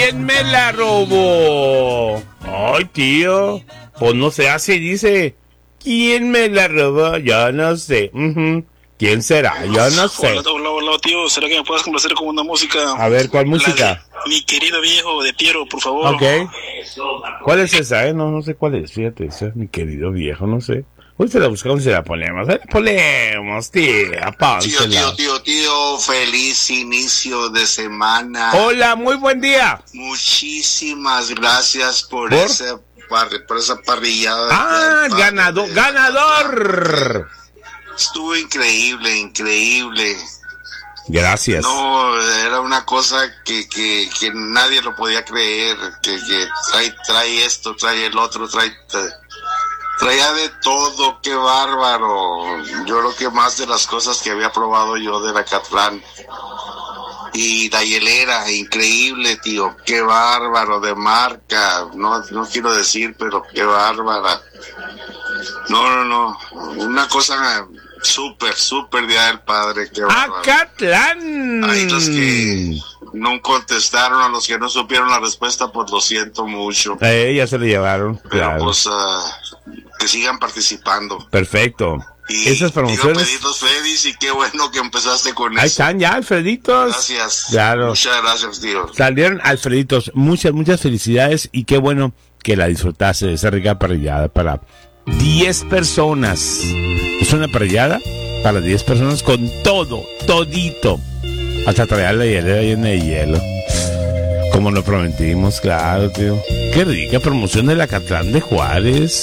¿Quién me la robó? Ay, tío. Pues no sé, así dice. ¿Quién me la robó? Yo no sé. ¿Quién será? Yo no sé. Hola, tío. ¿Será que me puedes complacer con una música? A ver, ¿cuál música? Mi querido viejo de Piero, por favor. Ok. ¿Cuál es esa, No sé cuál es. Fíjate, esa es mi querido viejo, no sé. Hoy se la buscamos y se la ponemos. La ponemos, tío. Tío, feliz inicio de semana. Hola, muy buen día. Muchísimas gracias por esa parrillada. Ganador. Estuvo increíble. Gracias. No, era una cosa que nadie lo podía creer, que trae esto, trae el otro, traía de todo, qué bárbaro. Yo creo que más de las cosas que había probado yo de la Acatlán. Y la hielera, increíble, tío, qué bárbaro, de marca, no quiero decir, pero qué bárbara. No, una cosa súper Día del Padre, qué bárbaro. ¡Acatlán! Hay los que no contestaron, a los que no supieron la respuesta, pues lo siento mucho. Ya se le llevaron. Pero claro. pues que sigan participando. Perfecto. Y esas promociones. Quiero pedir los Freddy's y qué bueno que empezaste con eso. Ahí están ya, Alfreditos. Gracias. Claro. Muchas gracias, tío. Salieron Alfreditos. Muchas felicidades y qué bueno que la disfrutaste de esa rica parrillada para 10 personas. Es una parrillada para 10 personas con todito. Hasta traer la hielera llena de hielo. Como lo prometimos, claro, tío. Qué rica promoción del Acatlán de Juárez.